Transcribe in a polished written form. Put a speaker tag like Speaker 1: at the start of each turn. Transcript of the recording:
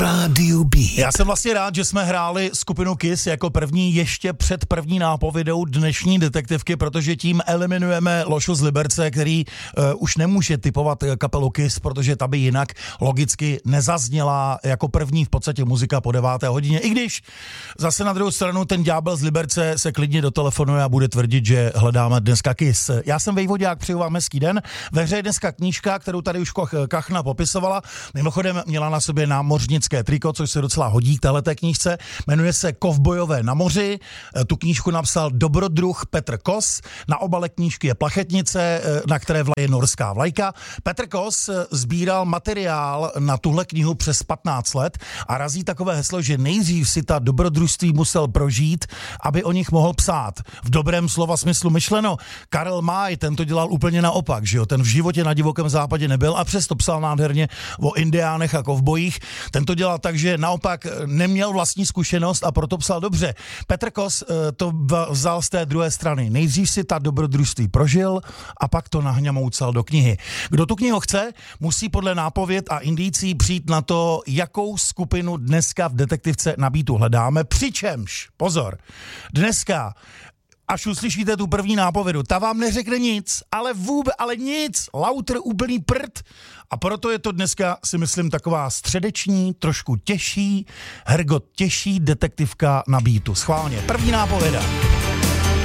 Speaker 1: Rádiu Beat.
Speaker 2: Já jsem vlastně rád, že jsme hráli skupinu Kiss jako první ještě před první nápovědou dnešní detektivky, protože tím eliminujeme Lošu z Liberce, který už nemůže typovat kapelu Kiss, protože ta by jinak logicky nezazněla jako první v podstatě muzika po 9. hodině. I když zase na druhou stranu ten ďábel z Liberce se klidně dotelefonuje a bude tvrdit, že hledáme dneska Kiss. Já jsem Vejvodák, přeju vám hezký den. Ve hře je dneska knížka, kterou tady už Kachna popisovala. Mimochodem měla na sobě námořnické triko, což se docela hodí k téhleté knížce. Jmenuje se Kovbojové na moři. Tu knížku napsal dobrodruh Petr Kos. Na obale knížky je plachetnice, na které vlaje norská vlajka. Petr Kos sbíral materiál na tuhle knihu přes 15 let a razí takové heslo, že nejdřív si ta dobrodružství musel prožít, aby o nich mohl psát. V dobrém slova smyslu myšleno. Karel May, ten to dělal úplně naopak, že jo? Ten v životě na divokém západě nebyl a přesto psal nádherně o indiánech a kovbojích. Ten to dělal tak, že naopak neměl vlastní zkušenost a proto psal dobře. Petr Kos to vzal z té druhé strany. Nejdřív si ta dobrodružství prožil a pak to nahňamoucal do knihy. Kdo tu knihu chce, musí podle nápověd a indicí přijít na to, jakou skupinu dneska v detektivce na Beatu hledáme. Přičemž, pozor, dneska až uslyšíte tu první nápovědu, ta vám neřekne nic, ale nic, lauter úplný prd. A proto je to dneska, si myslím, taková středeční, trošku těžší, hergot těžší detektivka na Beatu. Schválně, první nápověda.